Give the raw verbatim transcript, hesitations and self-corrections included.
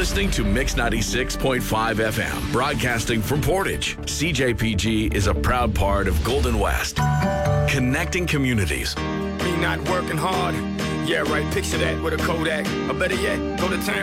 listening to Mix ninety-six point five F M, broadcasting from Portage. C J P G is a proud part of Golden West, connecting communities. Me not working hard. Yeah, right. Picture that with a Kodak. Or better yet, go to town.